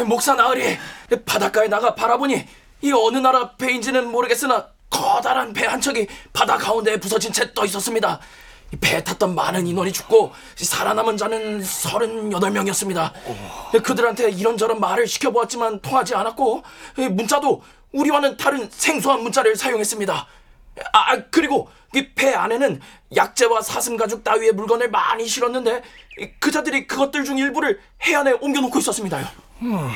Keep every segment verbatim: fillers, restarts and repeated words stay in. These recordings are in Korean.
목사 나으리, 바닷가에 나가 바라보니 이 어느 나라 배인지는 모르겠으나 커다란 배 한 척이 바다 가운데에 부서진 채 떠 있었습니다. 배에 탔던 많은 인원이 죽고 살아남은 자는 서른여덟 명이었습니다. 그들한테 이런저런 말을 시켜보았지만 통하지 않았고, 문자도 우리와는 다른 생소한 문자를 사용했습니다. 아, 그리고 이 배 안에는 약재와 사슴가죽 따위의 물건을 많이 실었는데 그자들이 그것들 중 일부를 해안에 옮겨놓고 있었습니다요. 음,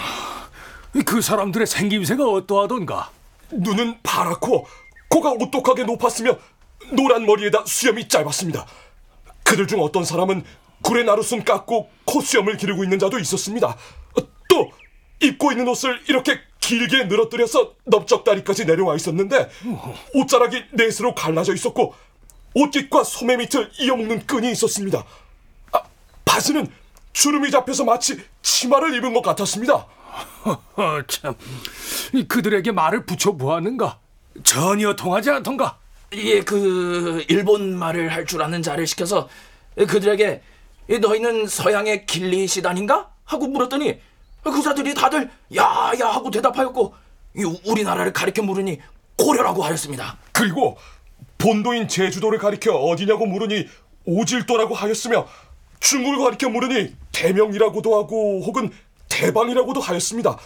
그 사람들의 생김새가 어떠하던가? 눈은 파랗고 코가 오똑하게 높았으며 노란 머리에다 수염이 짧았습니다. 그들 중 어떤 사람은 굴에 나룻순 깎고 콧수염을 기르고 있는 자도 있었습니다. 또 입고 있는 옷을 이렇게 길게 늘어뜨려서 넓적다리까지 내려와 있었는데 옷자락이 넷으로 갈라져 있었고 옷깃과 소매 밑을 이어먹는 끈이 있었습니다. 아, 바지는 주름이 잡혀서 마치 치마를 입은 것 같았습니다. 허허, 참, 그들에게 말을 붙여보았는가? 전혀 통하지 않던가? 예, 그 일본 말을 할 줄 아는 자를 시켜서 그들에게 너희는 서양의 길리시단인가? 하고 물었더니 그자들이 다들 야야 하고 대답하였고 우리나라를 가리켜 물으니 고려라고 하였습니다. 그리고 본도인 제주도를 가리켜 어디냐고 물으니 오질도라고 하였으며 중국을 가리켜 물으니 대명이라고도 하고 혹은 대방이라고도 하였습니다.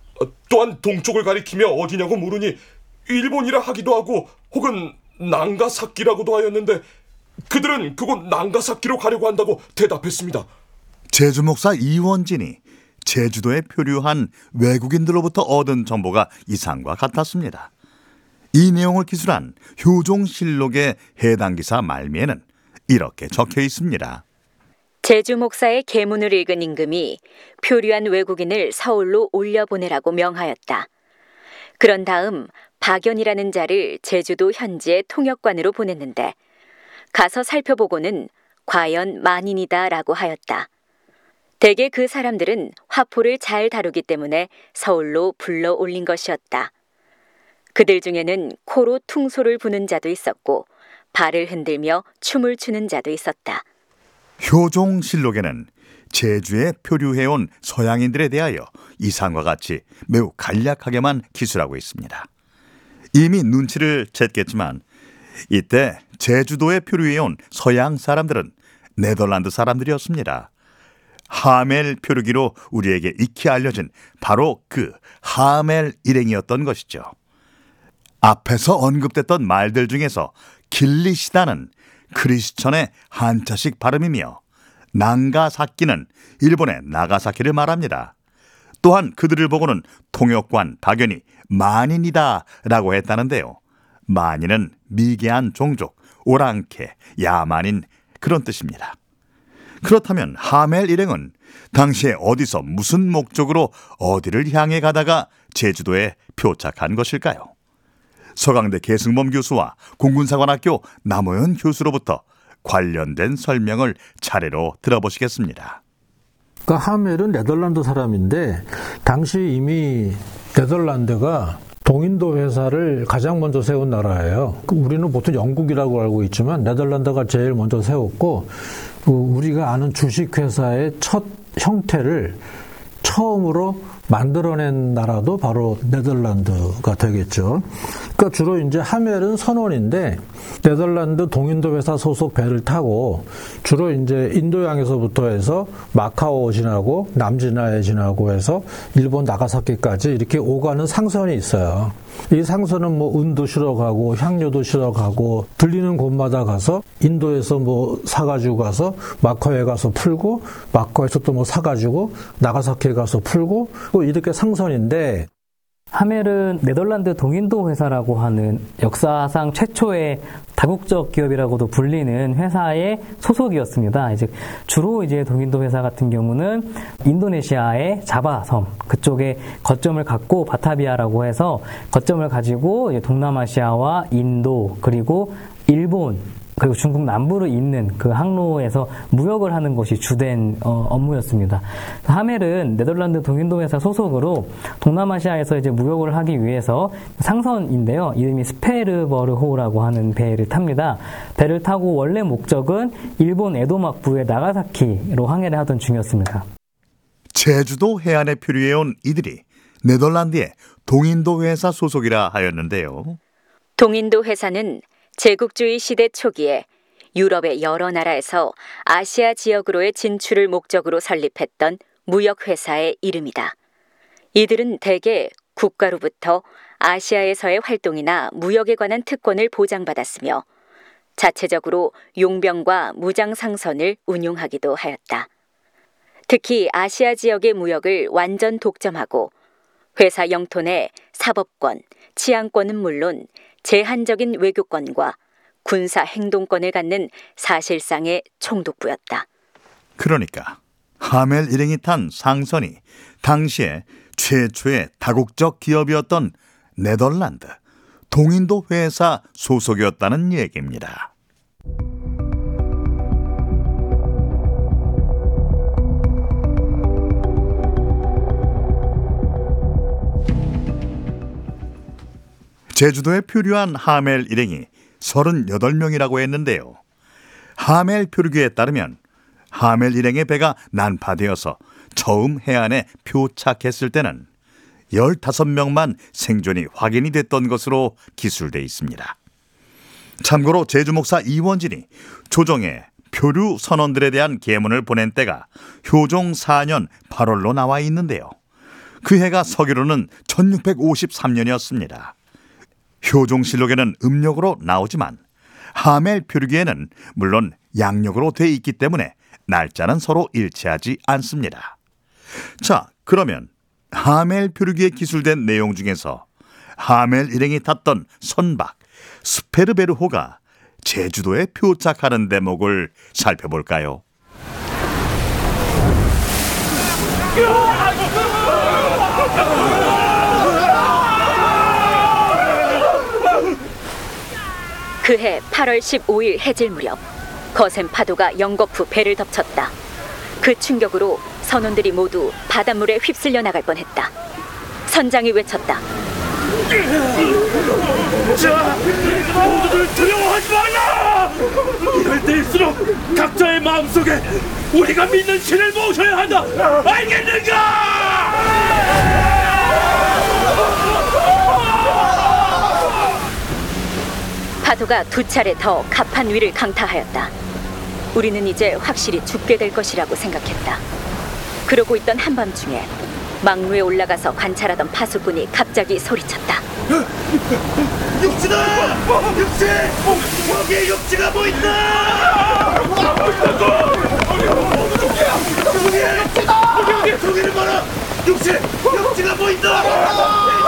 또한 동쪽을 가리키며 어디냐고 물으니 일본이라 하기도 하고 혹은 나가사키라고도 하였는데 그들은 그곳 나가사키로 가려고 한다고 대답했습니다. 제주 목사 이원진이 제주도에 표류한 외국인들로부터 얻은 정보가 이상과 같았습니다. 이 내용을 기술한 효종실록의 해당 기사 말미에는 이렇게 적혀 있습니다. 제주 목사의 계문을 읽은 임금이 표류한 외국인을 서울로 올려보내라고 명하였다. 그런 다음 박연이라는 자를 제주도 현지의 통역관으로 보냈는데 가서 살펴보고는 과연 만인이다라고 하였다. 대개 그 사람들은 화포를 잘 다루기 때문에 서울로 불러 올린 것이었다. 그들 중에는 코로 퉁소를 부는 자도 있었고 발을 흔들며 춤을 추는 자도 있었다. 효종실록에는 제주에 표류해온 서양인들에 대하여 이상과 같이 매우 간략하게만 기술하고 있습니다. 이미 눈치를 챘겠지만 이때 제주도에 표류해온 서양 사람들은 네덜란드 사람들이었습니다. 하멜 표류기로 우리에게 익히 알려진 바로 그 하멜 일행이었던 것이죠. 앞에서 언급됐던 말들 중에서 길리시다는 크리스천의 한자식 발음이며 난가사키는 일본의 나가사키를 말합니다. 또한 그들을 보고는 통역관 박연이 만인이다 라고 했다는데요. 만인은 미개한 종족, 오랑캐, 야만인 그런 뜻입니다. 그렇다면 하멜 일행은 당시에 어디서 무슨 목적으로 어디를 향해 가다가 제주도에 표착한 것일까요? 서강대 계승범 교수와 공군사관학교 남호연 교수로부터 관련된 설명을 차례로 들어보시겠습니다. 그 하멜은 네덜란드 사람인데 당시 이미 네덜란드가 동인도 회사를 가장 먼저 세운 나라예요. 우리는 보통 영국이라고 알고 있지만 네덜란드가 제일 먼저 세웠고 우리가 아는 주식회사의 첫 형태를 처음으로 만들어낸 나라도 바로 네덜란드가 되겠죠. 그러니까 주로 이제 하멜은 선원인데 네덜란드 동인도 회사 소속 배를 타고 주로 이제 인도양에서부터 해서 마카오 지나고 남진아에 지나고 해서 일본 나가사키까지 이렇게 오가는 상선이 있어요. 이 상선은 뭐 은도 실어 가고 향료도 실어 가고 들리는 곳마다 가서 인도에서 뭐 사가지고 가서 마카오에 가서 풀고 마카오에서 또 뭐 사가지고 나가사키에 가서 풀고 이렇게 상선인데 하멜은 네덜란드 동인도 회사라고 하는 역사상 최초의 다국적 기업이라고도 불리는 회사의 소속이었습니다. 이제 주로 이제 동인도 회사 같은 경우는 인도네시아의 자바섬 그쪽에 거점을 갖고 바타비아라고 해서 거점을 가지고 이제 동남아시아와 인도 그리고 일본 그리고 중국 남부로 있는 그 항로에서 무역을 하는 것이 주된 어, 업무였습니다. 하멜은 네덜란드 동인도 회사 소속으로 동남아시아에서 이제 무역을 하기 위해서 상선인데요. 이름이 스페르버르호라고 하는 배를 탑니다. 배를 타고 원래 목적은 일본 에도 막부의 나가사키로 항해를 하던 중이었습니다. 제주도 해안에 표류해온 이들이 네덜란드의 동인도 회사 소속이라 하였는데요. 동인도 회사는 제국주의 시대 초기에 유럽의 여러 나라에서 아시아 지역으로의 진출을 목적으로 설립했던 무역회사의 이름이다. 이들은 대개 국가로부터 아시아에서의 활동이나 무역에 관한 특권을 보장받았으며 자체적으로 용병과 무장 상선을 운용하기도 하였다. 특히 아시아 지역의 무역을 완전 독점하고 회사 영토 내 사법권, 치안권은 물론 제한적인 외교권과 군사 행동권을 갖는 사실상의 총독부였다. 그러니까 하멜 일행이 탄 상선이 당시에 최초의 다국적 기업이었던 네덜란드 동인도 회사 소속이었다는 얘기입니다. 제주도에 표류한 하멜 일행이 서른여덟 명이라고 했는데요. 하멜 표류기에 따르면 하멜 일행의 배가 난파되어서 처음 해안에 표착했을 때는 열다섯 명만 생존이 확인이 됐던 것으로 기술돼 있습니다. 참고로 제주 목사 이원진이 조정에 표류 선원들에 대한 계문을 보낸 때가 효종 사 년 팔월로 나와 있는데요. 그 해가 서기로는 천육백오십삼 년이었습니다. 효종실록에는 음력으로 나오지만 하멜 표류기에는 물론 양력으로 돼 있기 때문에 날짜는 서로 일치하지 않습니다. 자, 그러면 하멜 표류기에 기술된 내용 중에서 하멜 일행이 탔던 선박 스페르베르호가 제주도에 표착하는 대목을 살펴볼까요? 그해 팔월 십오일 해질 무렵 거센 파도가 영거푸 배를 덮쳤다. 그 충격으로 선원들이 모두 바닷물에 휩쓸려 나갈 뻔했다. 선장이 외쳤다. 자, 모두들 두려워하지 말라! 이럴 때일수록 각자의 마음속에 우리가 믿는 신을 모셔야 한다! 알겠는가? 파도가 두 차례 더 갑판 위를 강타하였다. 우리는 이제 확실히 죽게 될 것이라고 생각했다. 그러고 있던 한밤중에 막루에 올라가서 관찰하던 파수꾼이 갑자기 소리쳤다. 육지다! 육지! 여기에 육지가 보인다! 저기에! 저기에! 저기를 봐라! 육지! 육지가 보인다!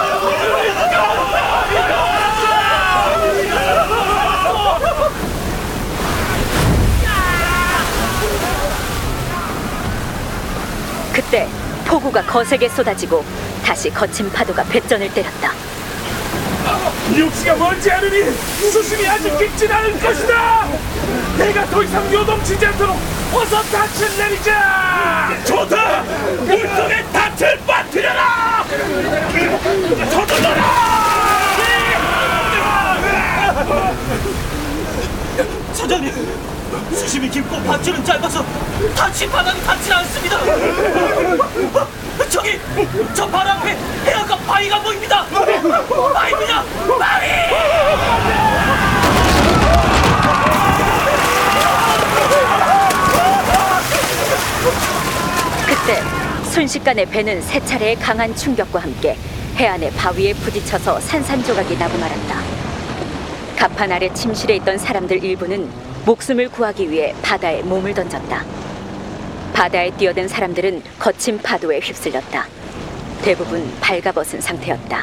그때 폭우가 거세게 쏟아지고 다시 거친 파도가 배전을 때렸다. 육지가 뭔지 아느니 수심이 아직 깊진 않을 것이다. 내가 더 이상 요동치지 않도록 어서 닻을 내리자. 좋다. 물속에 닻을 빠뜨려라. 서둘러라. 사장님, 수심이 깊고 밧줄은 짧아서 닫힌 바닥이 닿지 않습니다. 어, 저기 저 바로 앞에 해안가 바위가 보입니다. 바위입니다. 바위! 그때 순식간에 배는 세 차례의 강한 충격과 함께 해안의 바위에 부딪혀서 산산조각이 나고 말았다. 갑판 아래 침실에 있던 사람들 일부는 목숨을 구하기 위해 바다에 몸을 던졌다. 바다에 뛰어든 사람들은 거친 파도에 휩쓸렸다. 대부분 발가벗은 상태였다.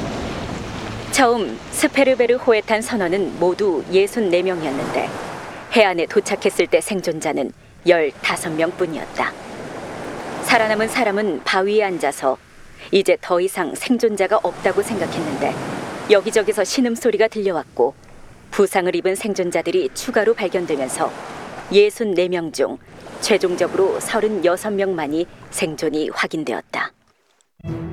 처음 스페르베르호에 탄 선원은 모두 예순네 명이었는데 해안에 도착했을 때 생존자는 열다섯 명뿐이었다. 살아남은 사람은 바위에 앉아서 이제 더 이상 생존자가 없다고 생각했는데 여기저기서 신음소리가 들려왔고 부상을 입은 생존자들이 추가로 발견되면서 예순네 명 중 최종적으로 서른여섯 명만이 생존이 확인되었다.